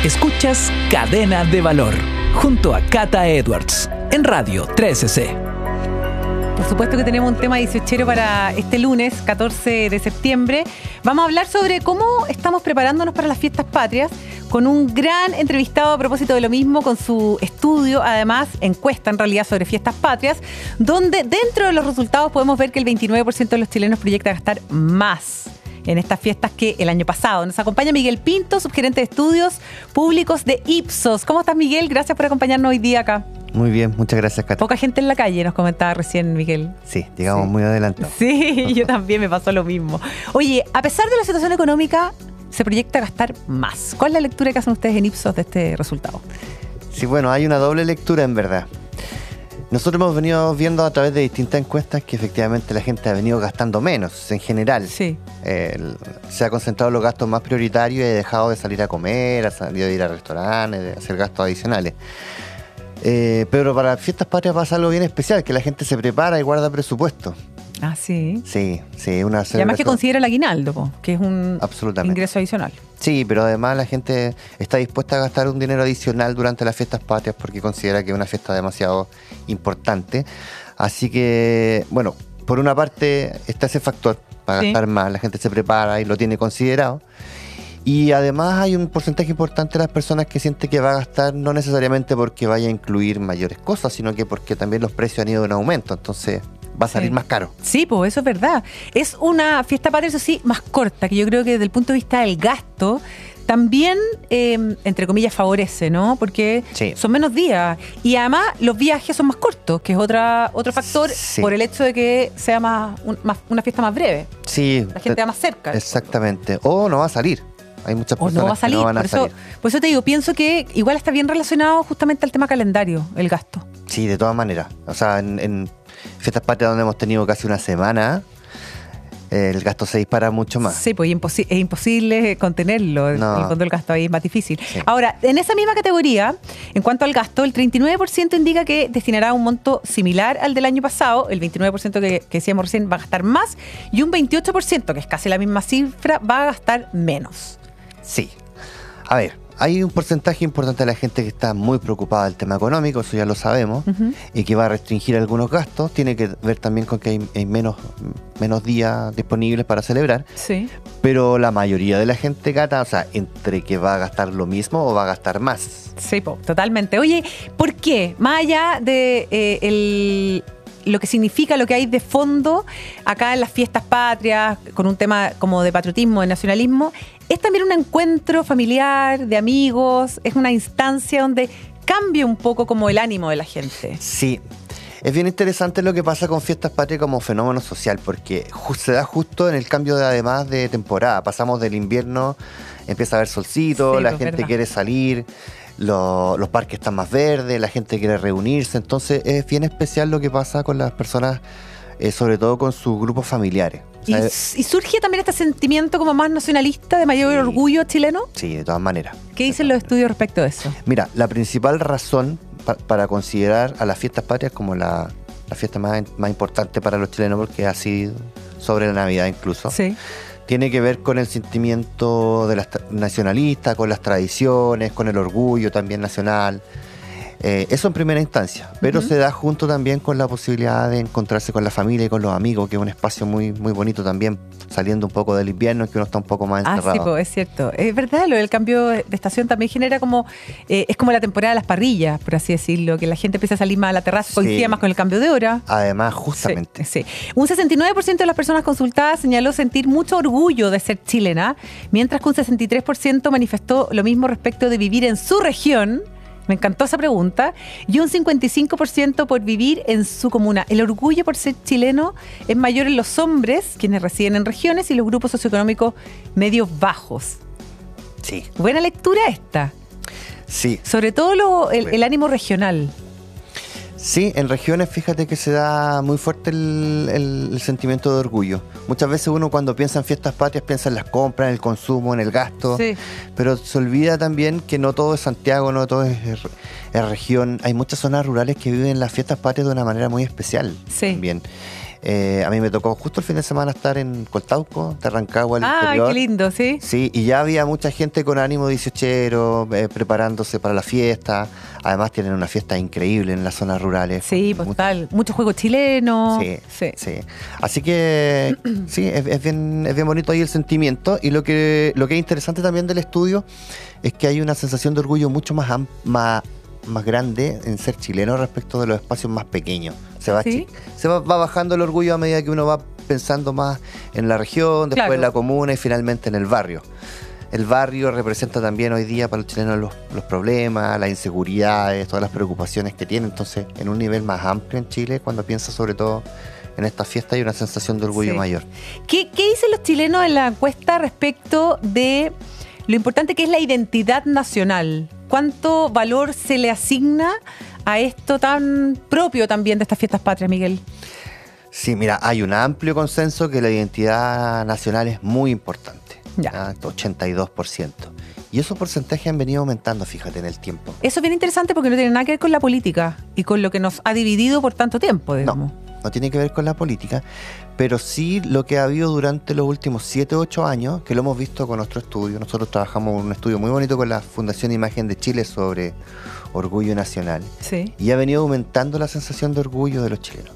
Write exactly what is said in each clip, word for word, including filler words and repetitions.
Escuchas Cadena de Valor, junto a Cata Edwards, en Radio trece C. Por supuesto que tenemos un tema dieciochero para este lunes, catorce de septiembre. Vamos a hablar sobre cómo estamos preparándonos para las fiestas patrias, con un gran entrevistado a propósito de lo mismo, con su estudio, además, encuesta en realidad sobre fiestas patrias, donde dentro de los resultados podemos ver que el veintinueve por ciento de los chilenos proyecta gastar más en estas fiestas que el año pasado. Nos acompaña Miguel Pinto, subgerente de estudios públicos de Ipsos. ¿Cómo estás, Miguel? Gracias por acompañarnos hoy día acá. Muy bien, muchas gracias, Cata. Poca gente en la calle, nos comentaba recién Miguel. Sí, llegamos sí. muy adelante. Sí, yo también me pasó lo mismo. Oye, a pesar de la situación económica, se proyecta gastar más. ¿Cuál es la lectura que hacen ustedes en Ipsos de este resultado? Sí, bueno, hay una doble lectura en verdad. Nosotros hemos venido viendo a través de distintas encuestas que efectivamente la gente ha venido gastando menos en general. Sí. Eh, se ha concentrado en los gastos más prioritarios y ha dejado de salir a comer, ha salido de ir a restaurantes, de hacer gastos adicionales. Eh, pero para las fiestas patrias pasa algo bien especial, que la gente se prepara y guarda presupuesto. Ah, sí. Sí, sí, una y además que considera el aguinaldo, po, que es un Absolutamente. ingreso adicional. Sí, pero además la gente está dispuesta a gastar un dinero adicional durante las fiestas patrias porque considera que es una fiesta demasiado importante. Así que, bueno, por una parte está ese factor para sí. gastar más, la gente se prepara y lo tiene considerado. Y además hay un porcentaje importante de las personas que siente que va a gastar no necesariamente porque vaya a incluir mayores cosas, sino que porque también los precios han ido en aumento, entonces va a salir sí. más caro. Sí, pues eso es verdad. Es una fiesta patria, eso sí, más corta, que yo creo que desde el punto de vista del gasto también, eh, entre comillas, favorece, ¿no? Porque sí. son menos días. Y además los viajes son más cortos, que es otra, otro factor sí. por el hecho de que sea más, un, más una fiesta más breve. Sí. La gente va más cerca. Exactamente. O no va a salir. Hay muchas personas o no va a salir, que no van a por eso, salir. Por eso te digo, pienso que igual está bien relacionado justamente al tema calendario, el gasto. Sí, de todas maneras. O sea, en, en fiestas patrias donde hemos tenido casi una semana, eh, el gasto se dispara mucho más. Sí, pues imposi- es imposible contenerlo. No. En el fondo el gasto ahí es más difícil. Sí. Ahora, en esa misma categoría, en cuanto al gasto, el treinta y nueve por ciento indica que destinará un monto similar al del año pasado, el veintinueve por ciento que, que decíamos recién va a gastar más, y un veintiocho por ciento, que es casi la misma cifra, va a gastar menos. Sí. A ver, hay un porcentaje importante de la gente que está muy preocupada del tema económico, eso ya lo sabemos, uh-huh. y que va a restringir algunos gastos. Tiene que ver también con que hay, hay menos, menos días disponibles para celebrar. Sí. Pero la mayoría de la gente gasta, o sea, entre que va a gastar lo mismo o va a gastar más. Sí, po, totalmente. Oye, ¿por qué? Más allá de eh, el... lo que significa, lo que hay de fondo acá en las fiestas patrias, con un tema como de patriotismo, de nacionalismo, es también un encuentro familiar, de amigos, es una instancia donde cambia un poco como el ánimo de la gente. Sí, es bien interesante lo que pasa con fiestas patrias como fenómeno social, porque se da justo en el cambio de, además de temporada. Pasamos del invierno, empieza a haber solcito, sí, la pues gente verdad. quiere salir, Los, los parques están más verdes, la gente quiere reunirse, entonces es bien especial lo que pasa con las personas, eh, sobre todo con sus grupos familiares. ¿Y, ¿Y surge también este sentimiento como más nacionalista, de mayor sí. orgullo chileno? Sí, de todas maneras. ¿Qué dicen los estudios respecto de eso? Mira, la principal razón pa- para considerar a las fiestas patrias como la, la fiesta más, más importante para los chilenos, porque ha sido sobre la Navidad incluso, sí. tiene que ver con el sentimiento de las nacionalista, con las tradiciones, con el orgullo también nacional. Eh, eso en primera instancia, pero uh-huh. se da junto también con la posibilidad de encontrarse con la familia y con los amigos, que es un espacio muy, muy bonito también, saliendo un poco del invierno, en que uno está un poco más encerrado. Ah, sí, pues, es cierto. Es verdad, lo del cambio de estación también genera como, eh, es como la temporada de las parrillas, por así decirlo, que la gente empieza a salir más a la terraza, coincide sí. más con el cambio de hora. Además, justamente. Sí, sí. Un sesenta y nueve por ciento de las personas consultadas señaló sentir mucho orgullo de ser chilena, mientras que un sesenta y tres por ciento manifestó lo mismo respecto de vivir en su región. Me encantó esa pregunta. Y un cincuenta y cinco por ciento por vivir en su comuna. El orgullo por ser chileno es mayor en los hombres, quienes residen en regiones, y los grupos socioeconómicos medios bajos. Sí. Buena lectura esta. Sí. Sobre todo lo, el, el ánimo regional. Sí, en regiones fíjate que se da muy fuerte el, el, el sentimiento de orgullo. Muchas veces uno cuando piensa en fiestas patrias piensa en las compras, en el consumo, en el gasto, sí. pero se olvida también que no todo es Santiago, no todo es, es, es región. Hay muchas zonas rurales que viven las fiestas patrias de una manera muy especial. Sí. También. Eh, a mí me tocó justo el fin de semana estar en Coltauco, de Rancagua, el Ah, interior. qué lindo, ¿sí? Sí, y ya había mucha gente con ánimo dieciochero, eh, preparándose para la fiesta. Además tienen una fiesta increíble en las zonas rurales. Sí, Mucho- pues tal. Muchos juegos chilenos. Sí, Sí. sí. Así que sí, es, es bien, es bien bonito ahí el sentimiento. Y lo que, lo que es interesante también del estudio es que hay una sensación de orgullo mucho más, am- más, más grande en ser chileno respecto de los espacios más pequeños. Se va, ¿Sí? chi- se va, va bajando el orgullo a medida que uno va pensando más en la región, después Claro. en la comuna y finalmente en el barrio. El barrio representa también hoy día para los chilenos los, los problemas, las inseguridades, todas las preocupaciones que tienen. Entonces, en un nivel más amplio en Chile, cuando piensas sobre todo en esta fiesta, hay una sensación de orgullo Sí. mayor. ¿Qué, ¿Qué dicen los chilenos en la encuesta respecto de lo importante que es la identidad nacional? ¿Cuánto valor se le asigna a esto tan propio también de estas fiestas patrias, Miguel? Sí, mira, hay un amplio consenso que la identidad nacional es muy importante. Ya. ¿Ah? ochenta y dos por ciento. Y esos porcentajes han venido aumentando, fíjate, en el tiempo. Eso es bien interesante porque no tiene nada que ver con la política y con lo que nos ha dividido por tanto tiempo, digamos. No, no tiene que ver con la política, pero sí lo que ha habido durante los últimos siete u ocho años, que lo hemos visto con nuestro estudio. Nosotros trabajamos en un estudio muy bonito con la Fundación Imagen de Chile sobre orgullo nacional. Sí. Y ha venido aumentando la sensación de orgullo de los chilenos.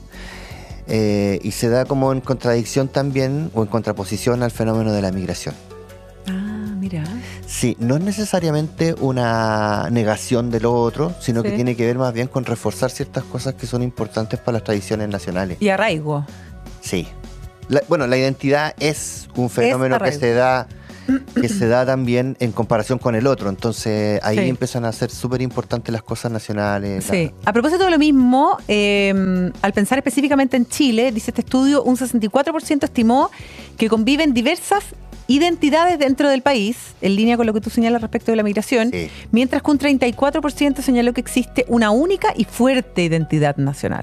Eh, y se da como en contradicción también, o en contraposición al fenómeno de la migración. Ah, mira. Sí, no es necesariamente una negación de lo otro, sino Sí. que tiene que ver más bien con reforzar ciertas cosas que son importantes para las tradiciones nacionales. Y arraigo. Sí. La- bueno, la identidad es un fenómeno que arraigo. se da que se da también en comparación con el otro. Entonces ahí Sí. empiezan a ser súper importantes las cosas nacionales. Sí. A propósito de lo mismo, eh, al pensar específicamente en Chile, dice este estudio, un sesenta y cuatro por ciento estimó que conviven diversas identidades dentro del país, en línea con lo que tú señalas respecto de la migración, Sí. mientras que un treinta y cuatro por ciento señaló que existe una única y fuerte identidad nacional.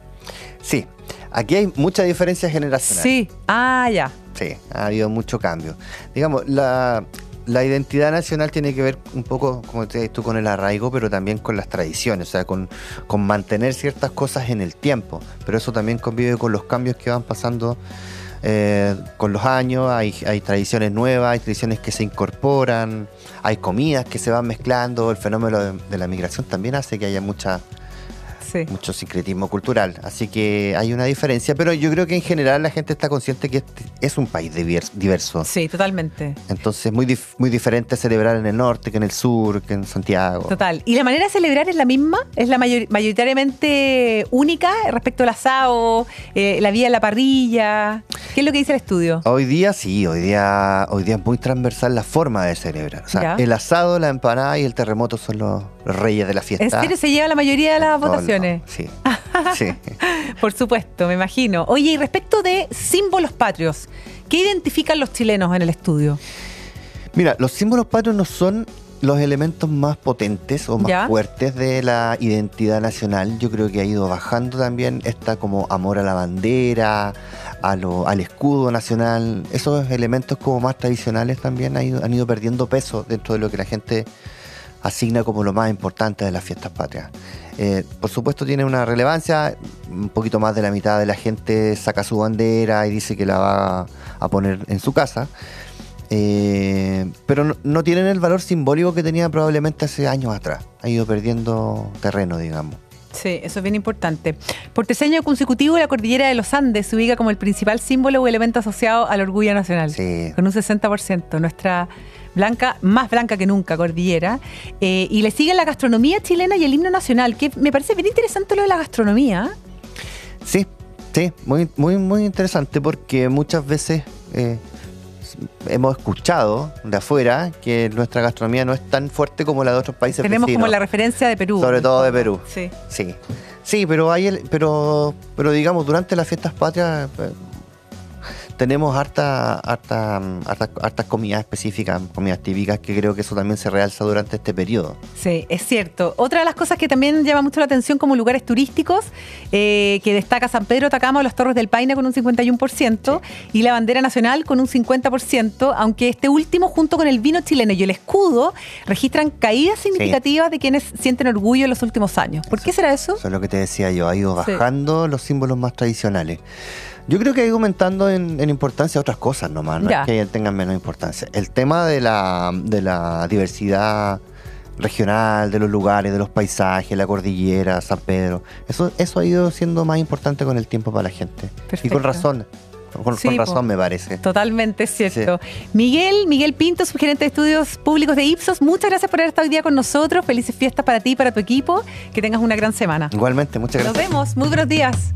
Sí, aquí hay mucha diferencia generacional. Sí, ah, ya. Sí, ha habido mucho cambio. Digamos, la, la identidad nacional tiene que ver un poco, como te dices tú, con el arraigo, pero también con las tradiciones, o sea, con, con mantener ciertas cosas en el tiempo. Pero eso también convive con los cambios que van pasando eh, con los años. Hay, hay tradiciones nuevas, hay tradiciones que se incorporan, hay comidas que se van mezclando. El fenómeno de, de la migración también hace que haya mucha... Sí. mucho sincretismo cultural, así que hay una diferencia, pero yo creo que en general la gente está consciente que este es un país divers- diverso, Sí, totalmente. entonces muy dif- muy diferente celebrar en el norte que en el sur, que en Santiago. Total. ¿Y la manera de celebrar es la misma? ¿Es la mayor- mayoritariamente única respecto al asado, eh, la vía de la parrilla? ¿Qué es lo que dice el estudio? Hoy día sí, hoy día hoy día es muy transversal la forma de celebrar, o sea, Ya. el asado, la empanada y el terremoto son los, los reyes de la fiesta. ¿En serio se lleva la mayoría de las En todos votaciones? lados, Sí, sí. Por supuesto, me imagino. Oye, y respecto de símbolos patrios, ¿qué identifican los chilenos en el estudio? Mira, los símbolos patrios no son los elementos más potentes o más ¿Ya? fuertes de la identidad nacional. Yo creo que ha ido bajando también esta como amor a la bandera, a lo, al escudo nacional. Esos elementos como más tradicionales también han ido, han ido perdiendo peso dentro de lo que la gente asigna como lo más importante de las fiestas patrias. Eh, por supuesto tiene una relevancia, un poquito más de la mitad de la gente saca su bandera y dice que la va a poner en su casa. Eh, pero no, no tienen el valor simbólico que tenía probablemente hace años atrás. Ha ido perdiendo terreno, digamos. Sí, eso es bien importante. Por tercer año consecutivo, la cordillera de los Andes se ubica como el principal símbolo o elemento asociado al orgullo nacional. Sí. Con un sesenta por ciento. Nuestra blanca, más blanca que nunca, cordillera. Eh, y le sigue la gastronomía chilena y el himno nacional, que me parece bien interesante lo de la gastronomía. Sí, sí, muy, muy, muy interesante porque muchas veces eh, hemos escuchado de afuera que nuestra gastronomía no es tan fuerte como la de otros países Tenemos vecinos. como la referencia de Perú. Sobre todo de Perú. Sí. Sí, sí, pero hay el, pero, pero digamos, durante las fiestas patrias eh, tenemos harta, harta, harta, hartas comidas específicas, comidas típicas, que creo que eso también se realza durante este periodo. Sí, es cierto. Otra de las cosas que también llama mucho la atención como lugares turísticos, eh, que destaca San Pedro Atacama o las Torres del Paine con un cincuenta y uno por ciento, sí, y la bandera nacional con un cincuenta por ciento, aunque este último, junto con el vino chileno y el escudo, registran caídas significativas, sí, de quienes sienten orgullo en los últimos años. ¿Por qué será eso? Eso es lo que te decía yo, ha ido bajando, sí, los símbolos más tradicionales. Yo creo que ha ido aumentando en, en importancia otras cosas nomás, no ya. es que tengan menos importancia. El tema de la, de la diversidad regional, de los lugares, de los paisajes, la cordillera, San Pedro, eso, eso ha ido siendo más importante con el tiempo para la gente. Perfecto. Y con razón. Con, sí, con razón, po, me parece. Totalmente cierto. Sí. Miguel, Miguel Pinto, subgerente de estudios públicos de Ipsos, muchas gracias por haber estado hoy día con nosotros. Felices fiestas para ti y para tu equipo. Que tengas una gran semana. Igualmente, muchas gracias. Nos vemos. Muy buenos días.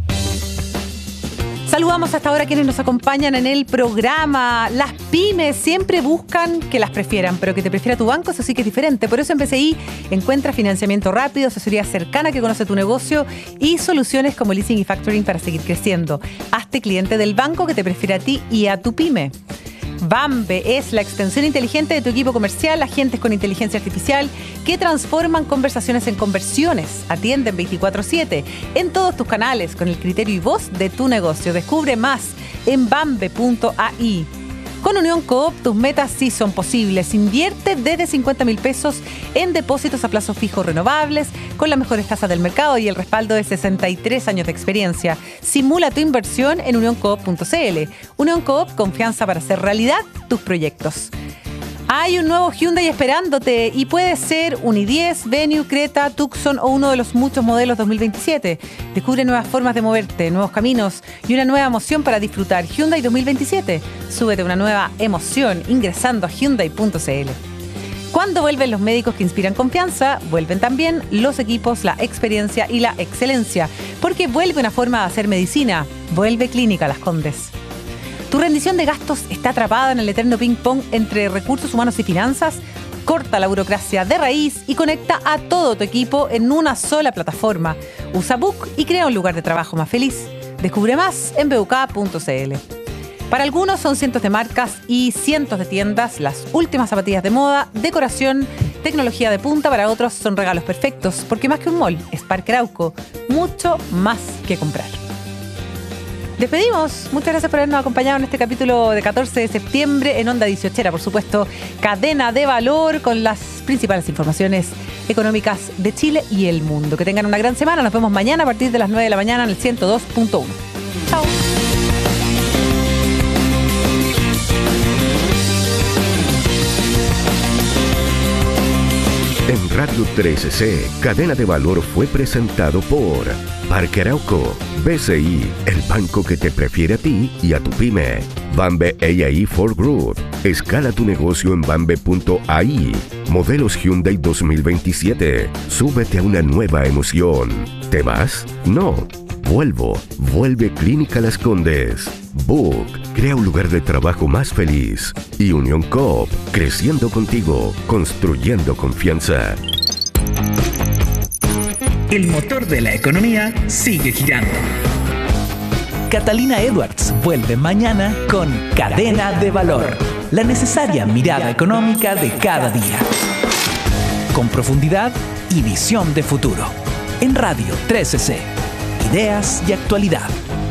Saludamos hasta ahora a quienes nos acompañan en el programa. Las pymes siempre buscan que las prefieran, pero que te prefiera tu banco, eso sí que es diferente. Por eso en B C I encuentra financiamiento rápido, asesoría cercana que conoce tu negocio y soluciones como leasing y factoring para seguir creciendo. Hazte cliente del banco que te prefiere a ti y a tu pyme. Bambe es la extensión inteligente de tu equipo comercial, agentes con inteligencia artificial que transforman conversaciones en conversiones. Atienden veinticuatro siete en todos tus canales con el criterio y voz de tu negocio. Descubre más en bambe punto a i. Con Unión Coop, tus metas sí son posibles. Invierte desde cincuenta mil pesos en depósitos a plazo fijo renovables, con las mejores tasas del mercado y el respaldo de sesenta y tres años de experiencia. Simula tu inversión en unión coop punto c l. Unión Coop, confianza para hacer realidad tus proyectos. Hay un nuevo Hyundai esperándote y puede ser un i diez, Venue, Creta, Tucson o uno de los muchos modelos dos mil veintisiete. Descubre nuevas formas de moverte, nuevos caminos y una nueva emoción para disfrutar. Hyundai dos mil veintisiete. Súbete a una nueva emoción ingresando a hyundai punto c l. Cuando vuelven los médicos que inspiran confianza, vuelven también los equipos, la experiencia y la excelencia. Porque vuelve una forma de hacer medicina. Vuelve Clínica Las Condes. ¿Tu rendición de gastos está atrapada en el eterno ping-pong entre recursos humanos y finanzas? Corta la burocracia de raíz y conecta a todo tu equipo en una sola plataforma. Usa Book y crea un lugar de trabajo más feliz. Descubre más en b u k punto c l. Para algunos son cientos de marcas y cientos de tiendas, las últimas zapatillas de moda, decoración, tecnología de punta. Para otros son regalos perfectos, porque más que un mall, es Parque Arauco, mucho más que comprar. Despedimos. Muchas gracias por habernos acompañado en este capítulo de catorce de septiembre en Onda dieciochera. Por supuesto, cadena de valor con las principales informaciones económicas de Chile y el mundo. Que tengan una gran semana. Nos vemos mañana a partir de las nueve de la mañana en el ciento dos punto uno. Chao. En Radio trece C, Cadena de Valor fue presentado por Parque Arauco, B C I, el banco que te prefiere a ti y a tu pyme. Bambe A I for Growth, escala tu negocio en bambe punto a i. Modelos Hyundai dos mil veintisiete, súbete a una nueva emoción. ¿Te vas? No. Vuelvo, vuelve Clínica Las Condes. Book, crea un lugar de trabajo más feliz. Y Unión Coop, creciendo contigo, construyendo confianza. El motor de la economía sigue girando. Catalina Edwards vuelve mañana con Cadena de Valor, la necesaria mirada económica de cada día. Con profundidad y visión de futuro. En Radio trece C. Ideas y actualidad.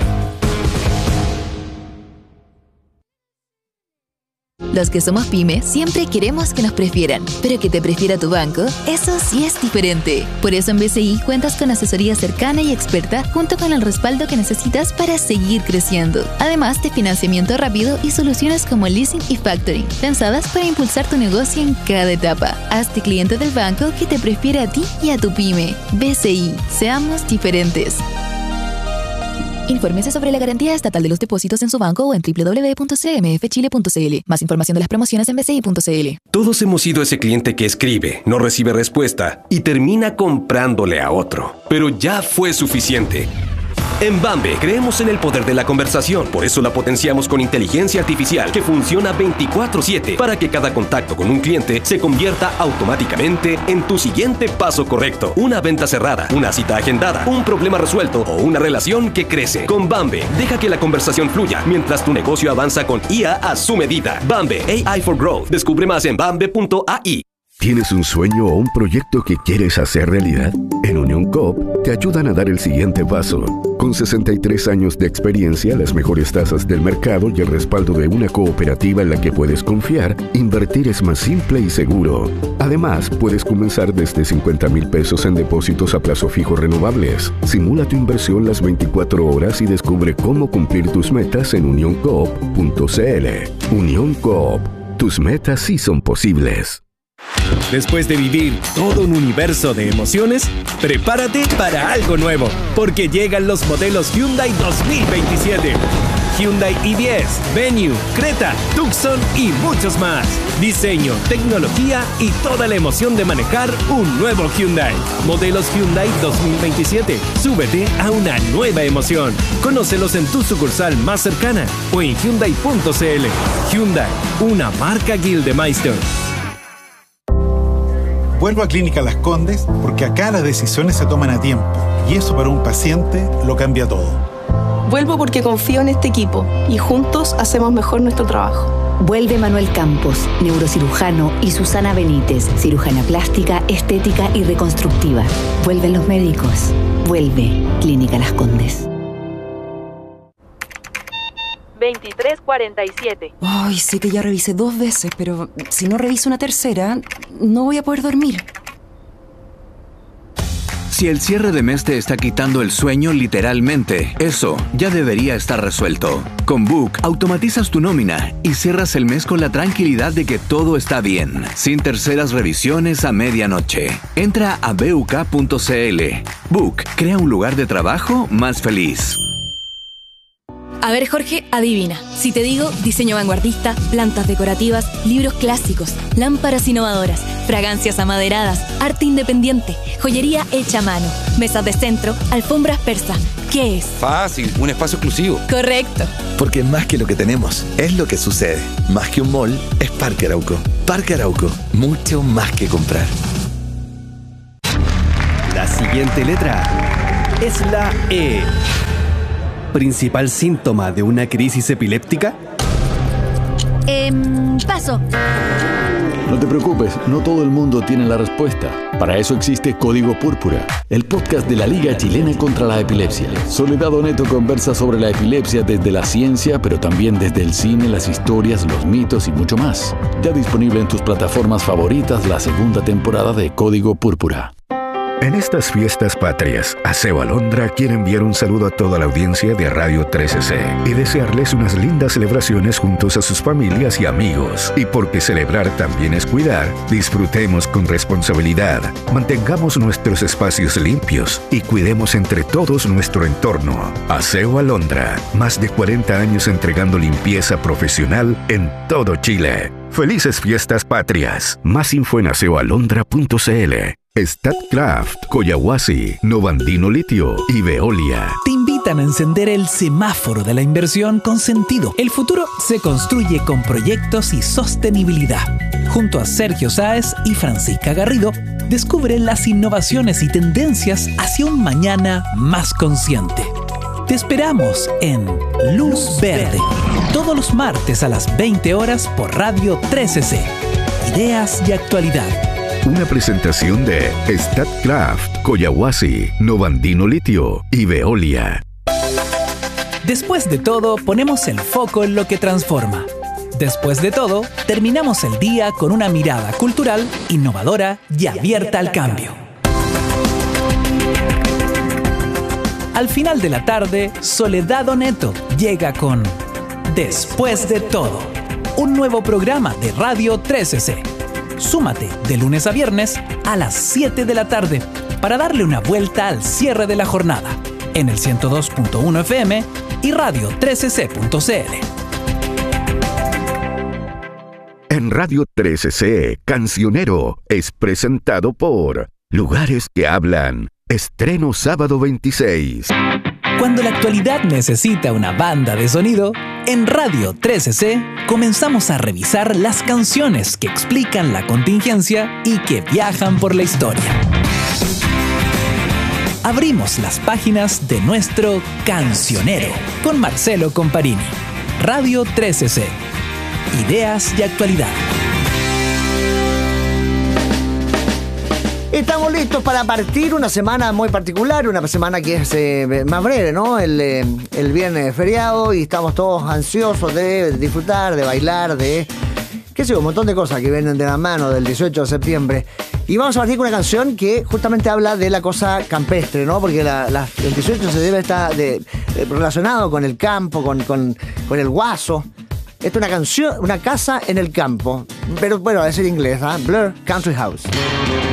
Los que somos pyme siempre queremos que nos prefieran, pero que te prefiera tu banco, eso sí es diferente. Por eso en B C I cuentas con asesoría cercana y experta junto con el respaldo que necesitas para seguir creciendo. Además de financiamiento rápido y soluciones como leasing y factoring, pensadas para impulsar tu negocio en cada etapa. Hazte cliente del banco que te prefiere a ti y a tu pyme. B C I, seamos diferentes. Infórmese sobre la garantía estatal de los depósitos en su banco o en doble u doble u doble u punto c m f chile punto c l. Más información de las promociones en b c i punto c l. Todos hemos sido ese cliente que escribe, no recibe respuesta y termina comprándole a otro. Pero ya fue suficiente. En Bambe creemos en el poder de la conversación. Por eso la potenciamos con inteligencia artificial que funciona veinticuatro siete para que cada contacto con un cliente se convierta automáticamente en tu siguiente paso correcto. Una venta cerrada, una cita agendada, un problema resuelto o una relación que crece. Con Bambe, deja que la conversación fluya mientras tu negocio avanza con I A a su medida. Bambe, A I for Growth. Descubre más en bambe punto a i. ¿Tienes un sueño o un proyecto que quieres hacer realidad? En Unión Coop te ayudan a dar el siguiente paso. Con sesenta y tres años de experiencia, las mejores tasas del mercado y el respaldo de una cooperativa en la que puedes confiar, invertir es más simple y seguro. Además, puedes comenzar desde cincuenta mil pesos en depósitos a plazo fijo renovables. Simula tu inversión las veinticuatro horas y descubre cómo cumplir tus metas en unión coop punto c l. Unión Coop. Tus metas sí son posibles. Después de vivir todo un universo de emociones, prepárate para algo nuevo, porque llegan los modelos Hyundai dos mil veintisiete. Hyundai i diez, Venue, Creta, Tucson y muchos más. Diseño, tecnología y toda la emoción de manejar un nuevo Hyundai. Modelos Hyundai dos mil veintisiete. Súbete a una nueva emoción. Conócelos en tu sucursal más cercana o en hyundai punto c l. Hyundai, una marca Gildemeister. Vuelvo a Clínica Las Condes porque acá las decisiones se toman a tiempo y eso para un paciente lo cambia todo. Vuelvo porque confío en este equipo y juntos hacemos mejor nuestro trabajo. Vuelve Manuel Campos, neurocirujano, y Susana Benítez, cirujana plástica, estética y reconstructiva. Vuelven los médicos. Vuelve Clínica Las Condes. veintitrés cuarenta y siete. Ay, sé que ya revisé dos veces, pero si no reviso una tercera, no voy a poder dormir. Si el cierre de mes te está quitando el sueño literalmente, eso ya debería estar resuelto. Con Book, automatizas tu nómina y cierras el mes con la tranquilidad de que todo está bien, sin terceras revisiones a medianoche. Entra a b u k punto c l. Book, crea un lugar de trabajo más feliz. A ver, Jorge, adivina. Si te digo diseño vanguardista, plantas decorativas, libros clásicos, lámparas innovadoras, fragancias amaderadas, arte independiente, joyería hecha a mano, mesas de centro, alfombras persa, ¿qué es? Fácil, un espacio exclusivo. Correcto. Porque más que lo que tenemos, es lo que sucede. Más que un mall, es Parque Arauco. Parque Arauco, mucho más que comprar. La siguiente letra es la E. ¿Principal síntoma de una crisis epiléptica? Eh, paso. No te preocupes, no todo el mundo tiene la respuesta. Para eso existe Código Púrpura, el podcast de la Liga Chilena contra la Epilepsia. Soledad Oneto conversa sobre la epilepsia desde la ciencia, pero también desde el cine, las historias, los mitos y mucho más. Ya disponible en tus plataformas favoritas la segunda temporada de Código Púrpura. En estas fiestas patrias, Aseo Alondra quiere enviar un saludo a toda la audiencia de Radio trece C y desearles unas lindas celebraciones juntos a sus familias y amigos. Y porque celebrar también es cuidar, disfrutemos con responsabilidad, mantengamos nuestros espacios limpios y cuidemos entre todos nuestro entorno. Aseo Alondra, más de cuarenta años entregando limpieza profesional en todo Chile. ¡Felices fiestas patrias! Más info en aseo alondra punto c l. Statkraft, Coyahuasi, Novandino Litio y Veolia. Te invitan a encender el semáforo de la inversión con sentido. El futuro se construye con proyectos y sostenibilidad. Junto a Sergio Sáez y Francisca Garrido, descubre las innovaciones y tendencias hacia un mañana más consciente. Te esperamos en Luz Verde, todos los martes a las veinte horas por Radio trece C. Ideas y actualidad. Una presentación de Statkraft, Coyahuasi, Novandino Litio y Veolia. Después de todo, ponemos el foco en lo que transforma. Después de todo, terminamos el día con una mirada cultural, innovadora y abierta al cambio. Al final de la tarde, Soledad Oneto llega con Después de todo, un nuevo programa de Radio trece C. Súmate de lunes a viernes a las siete de la tarde para darle una vuelta al cierre de la jornada en el ciento dos punto uno F M y radio trece c punto c l. En Radio trece C, Cancionero es presentado por Lugares que Hablan. Estreno sábado veintiséis. Cuando la actualidad necesita una banda de sonido, en Radio trece ce comenzamos a revisar las canciones que explican la contingencia y que viajan por la historia. Abrimos las páginas de nuestro Cancionero con Marcelo Comparini. Radio trece ce. Ideas y actualidad. Estamos listos para partir una semana muy particular, una semana que es eh, más breve, ¿no? El, eh, el viernes feriado y estamos todos ansiosos de disfrutar, de bailar, de... qué sé yo, un montón de cosas que vienen de la mano del dieciocho de septiembre. Y vamos a partir con una canción que justamente habla de la cosa campestre, ¿no? Porque la, la, el dieciocho se debe estar de, de, relacionado con el campo, con, con, con el guaso. Esta es una canción, una casa en el campo. Pero bueno, es en inglés, ¿ah? ¿eh? Blur Country House.